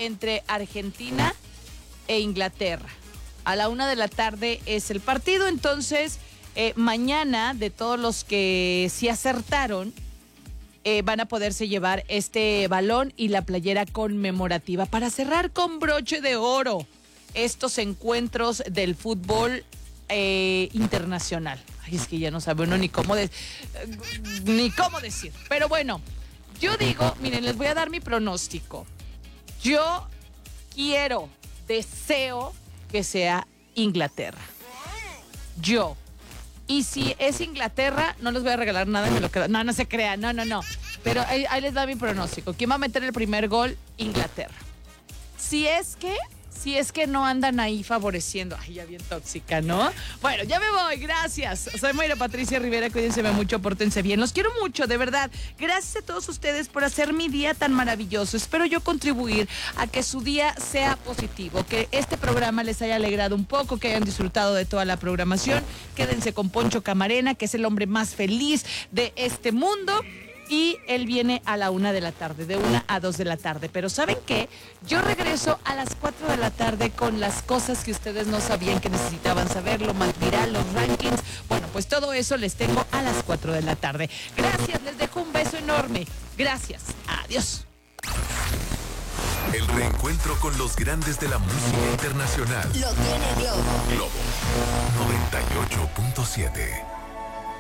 entre Argentina e Inglaterra. A la 1 de la tarde es el partido, entonces mañana de todos los que sí acertaron, van a poderse llevar este balón y la playera conmemorativa para cerrar con broche de oro estos encuentros del fútbol internacional. Ay, es que ya no sabe uno ni cómo decir. Pero bueno, yo digo, miren, les voy a dar mi pronóstico. Yo deseo que sea Inglaterra. Y si es Inglaterra, no les voy a regalar nada, no se crean, no. Pero ahí les da mi pronóstico. ¿Quién va a meter el primer gol? Inglaterra. Si es que no andan ahí favoreciendo. Ay, ya bien tóxica, ¿no? Bueno, ya me voy, gracias. Soy Mayra Patricia Rivera, cuídense mucho, pórtense bien. Los quiero mucho, de verdad. Gracias a todos ustedes por hacer mi día tan maravilloso. Espero yo contribuir a que su día sea positivo, que este programa les haya alegrado un poco, que hayan disfrutado de toda la programación. Quédense con Poncho Camarena, que es el hombre más feliz de este mundo. Y él viene a la 1 de la tarde, de 1 a 2 de la tarde. Pero ¿saben qué? Yo regreso a las 4 de la tarde con las cosas que ustedes no sabían que necesitaban saber, lo más viral, los rankings. Bueno, pues todo eso les tengo a las 4 de la tarde. Gracias, les dejo un beso enorme. Gracias, adiós. El reencuentro con los grandes de la música internacional. Lo tiene Globo. Globo 98.7.